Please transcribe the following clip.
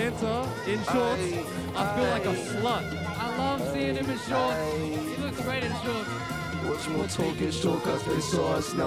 Santa in shorts. I feel like a slut. I love seeing him in shorts. He looks great in shorts. Watch more talking short cause they saw us now.